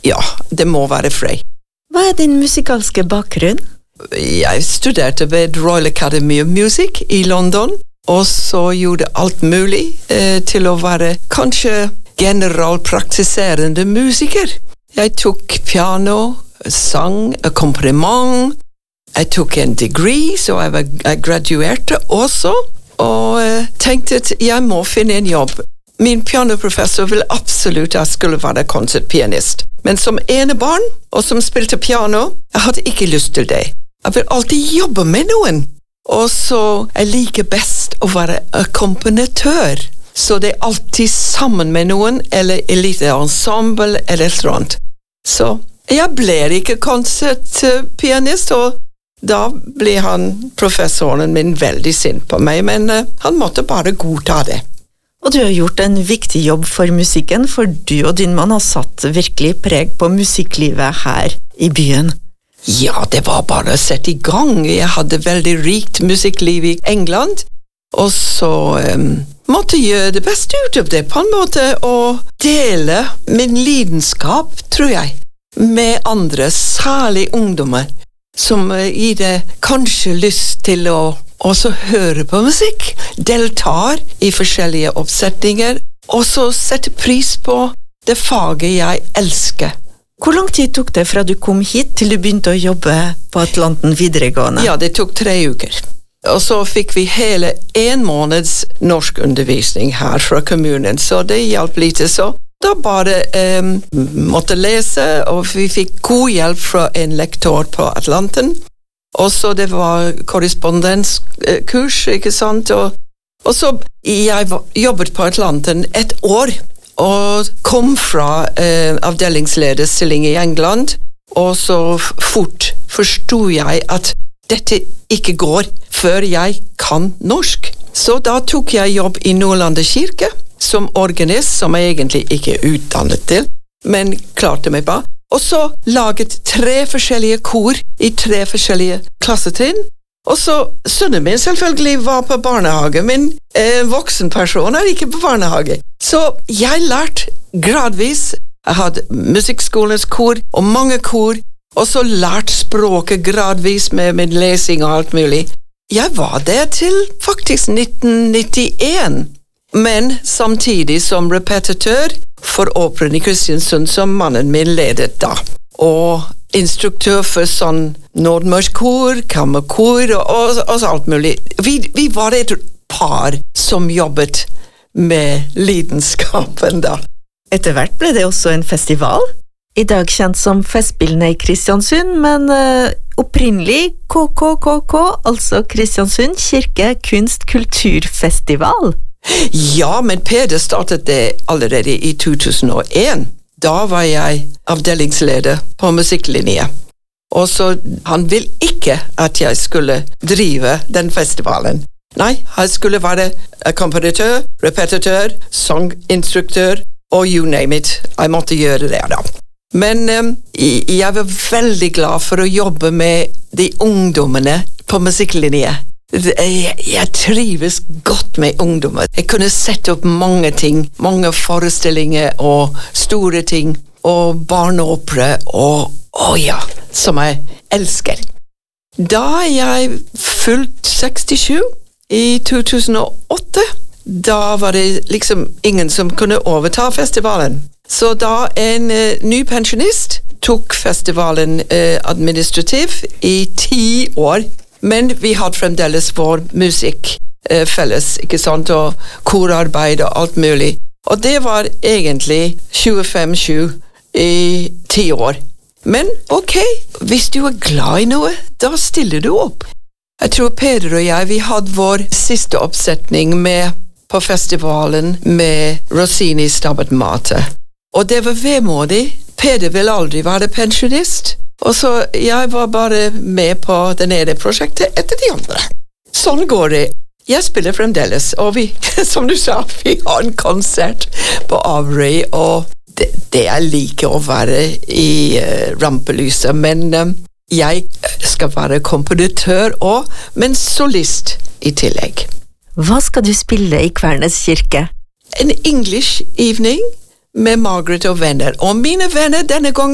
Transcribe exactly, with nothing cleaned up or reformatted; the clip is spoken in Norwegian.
ja, det må være Frey. Hva er din musikalske bakgrunn? Jeg studerte ved Royal Academy of Music i London, og så gjorde alt mulig eh, til å være kanskje generalpraktiserende musiker. Jeg tok piano, sang, akkompagnement. Jeg tok en degree, så jeg, var, jeg graduerte også, og eh, tenkte at jeg må finne en jobb. Min pianoprofessor ville absolutt at jeg skulle være konsertpianist. Men som enebarn, og som spilte piano, jeg hadde ikke lyst til det. Jeg vil alltid jobbe med noen. Og så jeg liker best å være akkompagnatør. Så det er alltid sammen med noen, eller i lite ensemble, eller et eller annet. Så jeg ble ikke konsertpianist, og da ble han, professoren min, veldig sint på meg, men uh, han måtte bare godta det. Og du har gjort en viktig jobb for musikken, for du og din mann har satt virkelig preg på musikklivet her i byen. Ja, det var bare å sette i gang. Jeg hadde veldig rikt musikkliv i England, og så um, måtte jeg gjøre det beste ut av det på en måte, og dele min lidenskap, tror jeg, med andre, særlig ungdommer, som uh, gir det kanskje lyst til å også høre på musikk, deltar i forskjellige oppsetninger, og så sette pris på det faget jeg elsker. Hvor lang tid tok det fra du kom hit til du begynte å jobbe på Atlanten videregående? Ja, det tok tre uker. Og så fikk vi hele en måneds norskundervisning her fra kommunen, så det hjalp lite. Så da bare eh, måtte lese, og vi fikk god hjelp fra en lektor på Atlanten. Og så det var korrespondenskurs, ikke sant? Og, og så jeg jobbet på Atlanten et år, og kom fra eh, avdelingslederstilling i England, og så fort forstod jeg at dette ikke går før jeg kan norsk. Så da tok jeg jobb i Nordlandet kirke, som organist, som jeg egentlig ikke er utdannet til, men klarte meg bare. Og så laget tre forskjellige kor i tre forskjellige klassetrinn, og så sønnen min selvfølgelig var på barnehage, men en voksen person er ikke på barnehage. Så jeg lærte gradvis, jeg hadde musikkskolens kor og mange kor, og så lærte språket gradvis med min lesing og alt mulig. Jeg var der til faktisk nitten nittien, men samtidig som repetatør for operen i Kristiansund som mannen min ledet da. Og instruktør for sånn nordmørskor, kammerkor og, og, og alt mulig. Vi, vi var et par som jobbet med lidenskapen da. Etter hvert ble det også en festival. I dag kjent som Festspillene i Kristiansund, men uh, opprinnelig K K K K, altså Kristiansund Kirke Kunst Kulturfestival. Ja, men Peder startet det allerede i to tusen og en. Da var jeg avdelingsleder på musikklinje. Og så han vil ikke at jeg skulle drive den festivalen. Nei, han skulle være akkompagnatør, repetatør, sanginstruktør, og you name it. Jeg måtte gjøre det da. Men um, jeg var veldig glad for å jobbe med de ungdommene på musikklinje. Jeg, jeg trives godt med ungdommer. Jeg kunne sette opp mange ting, mange forestillinger og store ting, og barneopera, og, og ja, som jeg elsker. Da jeg fylte sekstisju i to tusen og åtte, da var det liksom ingen som kunne overta festivalen. Så da en uh, ny pensjonist tok festivalen uh, administrativ i ti år, men vi hadde fremdeles vår musikk uh, felles, ikke sant, og korarbeid og alt mulig. Og det var egentlig tjuefem sju i ti år. Men ok, hvis du er glad i noe, da stiller du opp. Jeg tror Peder og jeg, vi hadde vår siste oppsetning med, på festivalen med Rossini Stabat Mater. Og det var vemodig. Peder vil aldri være pensjonist. Og så jeg var bare med på det ene prosjektet etter de andre. Sånn går det. Jeg spiller fremdeles, og vi, som du sa, vi har en konsert på Avery, og det, det er like å være i uh, rampelyset, men um, jeg skal være komponitør og, men solist i tillegg. Hva skal du spille i Kvernes kirke? En English evening med Margaret og venner. Og mine venner denne gangen